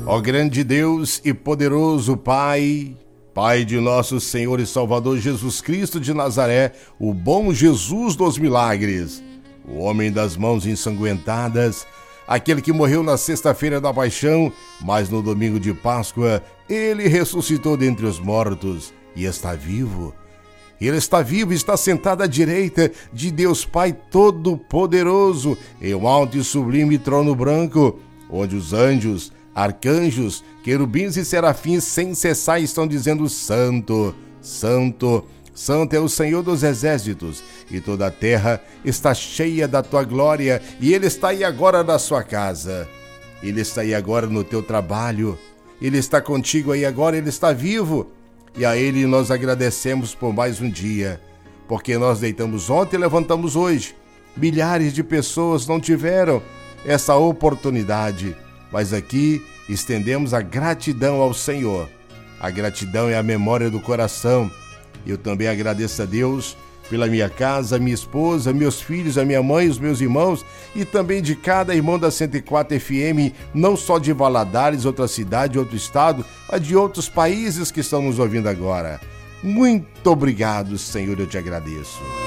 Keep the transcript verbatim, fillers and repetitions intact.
Ó grande Deus e poderoso Pai, Pai de nosso Senhor e Salvador Jesus Cristo de Nazaré, o bom Jesus dos milagres, o homem das mãos ensanguentadas, aquele que morreu na sexta-feira da paixão, mas no domingo de Páscoa ele ressuscitou dentre os mortos e está vivo. Ele está vivo e está sentado à direita de Deus Pai Todo-Poderoso, em um alto e sublime trono branco, onde os anjos, arcanjos, querubins e serafins sem cessar estão dizendo: Santo, Santo, Santo é o Senhor dos exércitos, e toda a terra está cheia da tua glória, e Ele está aí agora na sua casa, Ele está aí agora no teu trabalho, Ele está contigo aí agora, Ele está vivo, e a Ele nós agradecemos por mais um dia, porque nós deitamos ontem e levantamos hoje. Milhares de pessoas não tiveram essa oportunidade, mas aqui estendemos a gratidão ao Senhor. A gratidão é a memória do coração. Eu também agradeço a Deus pela minha casa, minha esposa, meus filhos, a minha mãe, os meus irmãos e também de cada irmão da cento e quatro F M, não só de Valadares, outra cidade, outro estado, mas de outros países que estão nos ouvindo agora. Muito obrigado, Senhor, eu te agradeço.